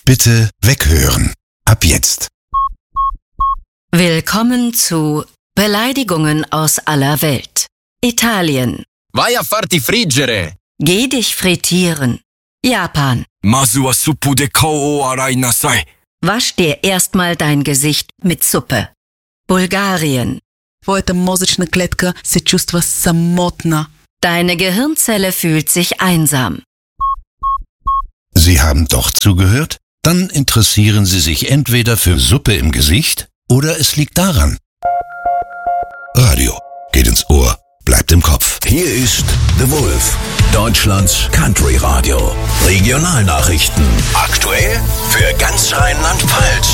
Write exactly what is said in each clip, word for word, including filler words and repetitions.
Bitte weghören. Ab jetzt. Willkommen zu Beleidigungen aus aller Welt. Italien. Vai a farti friggere. Geh dich frittieren. Japan. Mazu wa suppu de kao o arai nasai. Wasch dir erstmal dein Gesicht mit Suppe. Bulgarien. Твоята мозъчна клетка се чувства самотна. Deine Gehirnzelle fühlt sich einsam. Sie haben doch zugehört? Dann interessieren Sie sich entweder für Suppe im Gesicht oder es liegt daran. Radio geht ins Ohr, bleibt im Kopf. Hier ist The Wolf, Deutschlands Country Radio. Regionalnachrichten. Aktuell für ganz Rheinland-Pfalz.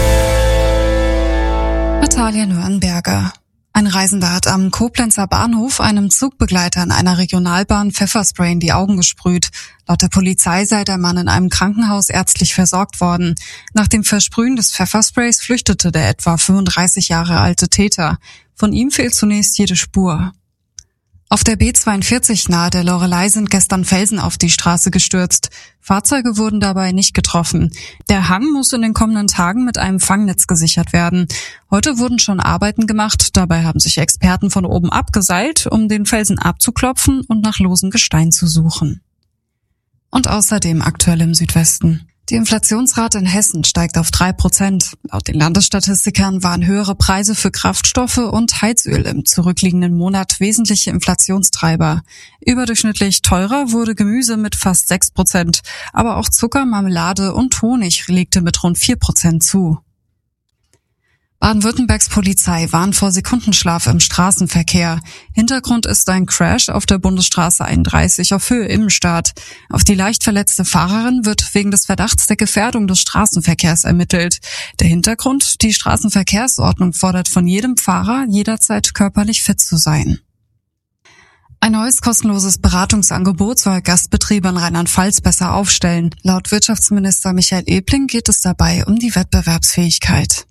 Natalia Nürnberger. Ein Reisender hat am Koblenzer Bahnhof einem Zugbegleiter in einer Regionalbahn Pfefferspray in die Augen gesprüht. Laut der Polizei sei der Mann in einem Krankenhaus ärztlich versorgt worden. Nach dem Versprühen des Pfeffersprays flüchtete der etwa fünfunddreißig Jahre alte Täter. Von ihm fehlt zunächst jede Spur. Auf der B zweiundvierzig nahe der Loreley sind gestern Felsen auf die Straße gestürzt. Fahrzeuge wurden dabei nicht getroffen. Der Hang muss in den kommenden Tagen mit einem Fangnetz gesichert werden. Heute wurden schon Arbeiten gemacht. Dabei haben sich Experten von oben abgeseilt, um den Felsen abzuklopfen und nach losem Gestein zu suchen. Und außerdem aktuell im Südwesten. Die Inflationsrate in Hessen steigt auf drei Prozent. Laut den Landesstatistikern waren höhere Preise für Kraftstoffe und Heizöl im zurückliegenden Monat wesentliche Inflationstreiber. Überdurchschnittlich teurer wurde Gemüse mit fast sechs Prozent, aber auch Zucker, Marmelade und Honig legte mit rund vier Prozent zu. Baden-Württembergs Polizei warnt vor Sekundenschlaf im Straßenverkehr. Hintergrund ist ein Crash auf der Bundesstraße einunddreißig auf Höhe Immenstadt. Auf die leicht verletzte Fahrerin wird wegen des Verdachts der Gefährdung des Straßenverkehrs ermittelt. Der Hintergrund: Die Straßenverkehrsordnung fordert von jedem Fahrer, jederzeit körperlich fit zu sein. Ein neues kostenloses Beratungsangebot soll Gastbetriebe in Rheinland-Pfalz besser aufstellen. Laut Wirtschaftsminister Michael Ebling geht es dabei um die Wettbewerbsfähigkeit.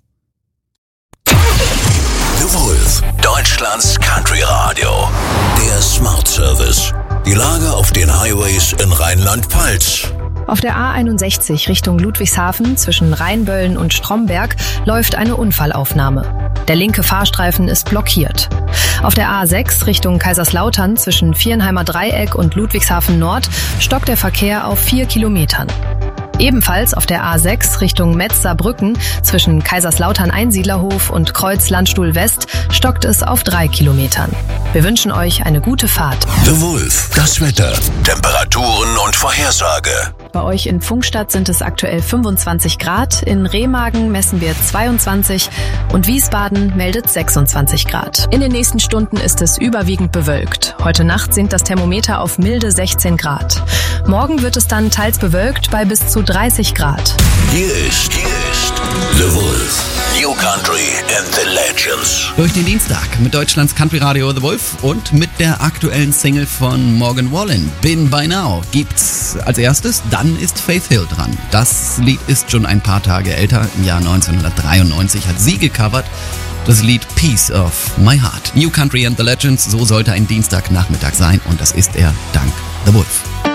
The Wolf, Deutschlands Country Radio. Der Smart Service. Die Lage auf den Highways in Rheinland-Pfalz. Auf der A einundsechzig Richtung Ludwigshafen zwischen Rheinböllen und Stromberg läuft eine Unfallaufnahme. Der linke Fahrstreifen ist blockiert. Auf der A sechs Richtung Kaiserslautern zwischen Viernheimer Dreieck und Ludwigshafen Nord stockt der Verkehr auf vier Kilometern. Ebenfalls auf der A sechs Richtung Metz-Saarbrücken zwischen Kaiserslautern-Einsiedlerhof und Kreuz-Landstuhl West stockt es auf drei Kilometern. Wir wünschen euch eine gute Fahrt. The Wolf, das Wetter, Temperaturen und Vorhersage. Bei euch in Pfungstadt sind es aktuell fünfundzwanzig Grad, in Remagen messen wir zweiundzwanzig und Wiesbaden meldet sechsundzwanzig Grad. In den nächsten Stunden ist es überwiegend bewölkt. Heute Nacht sinkt das Thermometer auf milde sechzehn Grad. Morgen wird es dann teils bewölkt bei bis zu dreißig Grad. Hier ist, hier ist The Wolf. New Country and the Legends. Durch den Dienstag mit Deutschlands Country Radio The Wolf und mit der aktuellen Single von Morgan Wallen, Been By Now, gibt's als erstes, dann ist Faith Hill dran. Das Lied ist schon ein paar Tage älter, im Jahr neunzehnhundertdreiundneunzig hat sie gecovert. Das Lied Piece of My Heart. New Country and the Legends, so sollte ein Dienstagnachmittag sein und das ist er dank The Wolf.